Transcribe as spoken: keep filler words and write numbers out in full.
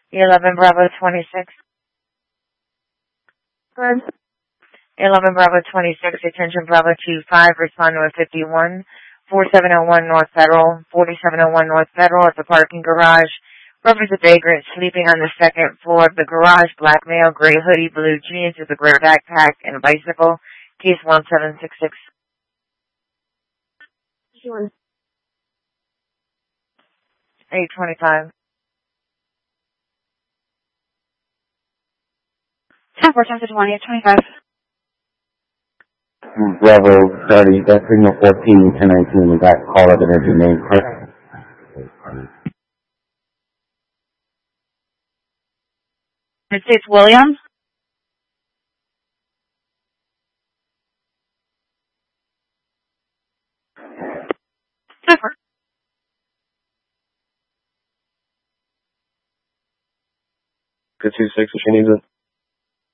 eleven Bravo twenty-six. Good. eleven Bravo twenty-six, attention Bravo two five, respond to a fifty-one, forty-seven oh one North Federal, forty-seven oh one North Federal at the parking garage. Reference a vagrant sleeping on the second floor of the garage, black male, gray hoodie, blue jeans with a gray backpack and a bicycle. Case one seven six six. eight twenty-five. ten four, ten twenty, eight twenty-five. Bravo thirty, that signal fourteen, ten nineteen, we got call of energy name Chris. United States Williams. Zipper. Good two six if she needs it.